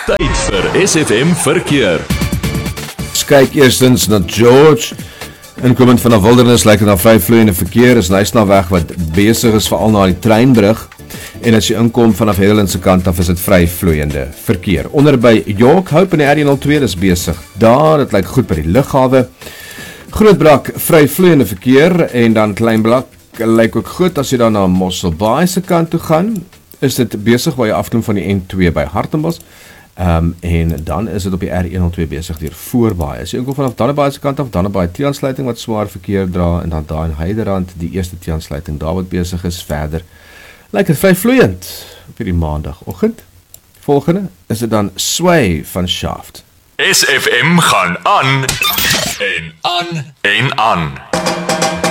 Tyd vir SFM Verkeer. Kyk eerstens na George. Inkomend van 'n wildernis lyk dit na vry vloeiende verkeer. Is Nysnaweg wat besig is veral na die treinbrug. En as jy inkom vanaf Hedland se kant af is dit vry vloeiende verkeer. Onder by York Hope in die R102 is besig. Daar, dit lyk goed by die lughawe. Grootbrak vry vloeiende verkeer en dan Kleinbrak lyk ook goed as jy dan na Mossel Bay se kant toe gaan. Is dit besig waar jy afkom van die N2 by Hartenbos. En dan is dit op die R102 besig deur Voorbaai. As jy inkom vanaf Dannebaai se kant af, Dannebaai T-aansluiting wat swaar verkeer dra en dan daar in Heiderand die eerste T-aansluiting daar wat besig is verder. Lyk dit vry vloeiend op hierdie maandagoggend. Volgende is dit dan Sway van Shaft. SFM gaan aan en aan en aan.